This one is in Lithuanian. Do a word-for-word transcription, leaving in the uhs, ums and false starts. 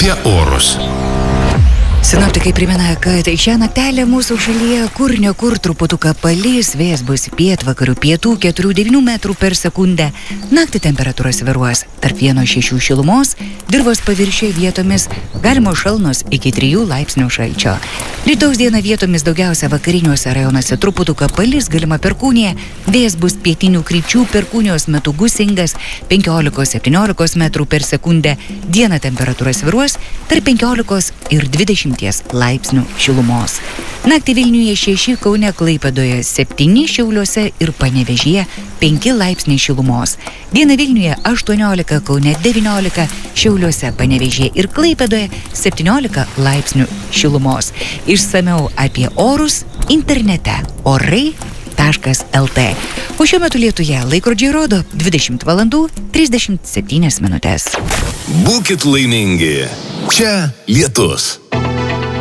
apie orus. Sinoptikai primena, kad šią naktelę mūsų šalyje kur ne kur truputuką palis, vėjas bus pietvakarių pietų keturių devynių metrų per sekundę. Naktį temperatūra svyruos tarp vieno šešių šilumos, dirvos paviršiuje vietomis galimos šalnos iki trijų laipsnių šalčio. Rytaus dieną vietomis daugiausia vakariniuose rajonuose truputuką palis, galima perkūnija, vėjas bus pietinių krypčių, perkūnijos metu gūsingas penkiolikos septyniolikos metrų per sekundę. Dieną temperatūra svyruos tarp penkiolikos ir dvidešimties laipsnių šilumos. Naktį Vilniuje šeši, Kaune, Klaipėdoje septyni, Šiauliuose ir Panevėžyje penki laipsniai šilumos. Dieną Vilniuje aštuoniolika, Kaune devyniolika, Šiauliuose, Panevėžyje ir Klaipėdoje septyniolika laipsnių šilumos. Išsamiau apie orus internete orai taškas lt. O šiuo metu Lietuje laikrodžiai rodo dvidešimt valandų trisdešimt septynios minutės. Būkit laimingi. Čia Lietus.